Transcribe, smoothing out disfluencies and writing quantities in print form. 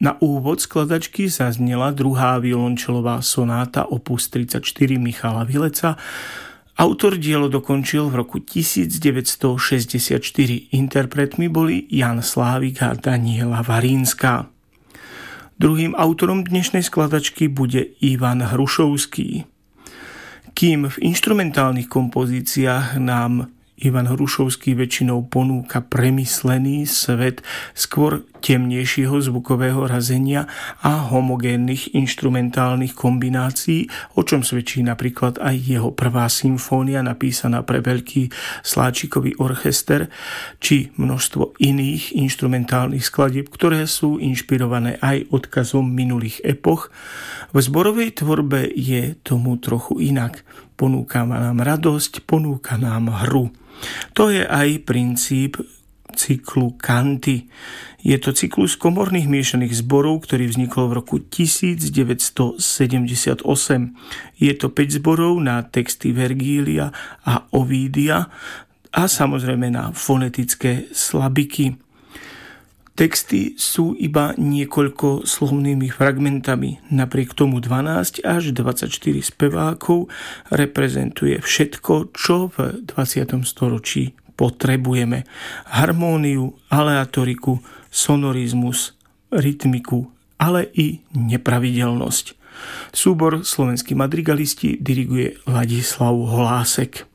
Na úvod skladačky zaznela druhá violončelová sonáta opus 34 Michala Vileca. Autor dielo dokončil v roku 1964. Interpretmi boli Jan Slávik a Daniela Varínska. Druhým autorom dnešnej skladačky bude Ivan Hrušovský. Kým v inštrumentálnych kompozíciách nám Ivan Hrušovský väčšinou ponúka premyslený svet skôr temnejšieho zvukového razenia a homogénnych inštrumentálnych kombinácií, o čom svedčí napríklad aj jeho prvá symfónia napísaná pre veľký sláčikový orchester, či množstvo iných inštrumentálnych skladieb, ktoré sú inšpirované aj odkazom minulých epoch. V zborovej tvorbe je tomu trochu inak. Ponúka nám radosť, ponúka nám hru. To je aj princíp cyklu Canty. Je to cyklus komorných miešaných zborov, ktorý vznikol v roku 1978. Je to 5 zborov na texty Vergília a Ovídia a samozrejme na fonetické slabiky. Texty sú iba niekoľko slovnými fragmentami, napriek tomu 12 až 24 spevákov reprezentuje všetko, čo v 20. storočí potrebujeme. Harmóniu, aleatoriku, sonorizmus, rytmiku, ale i nepravidelnosť. Súbor Slovenskí madrigalisti diriguje Ladislav Holásek.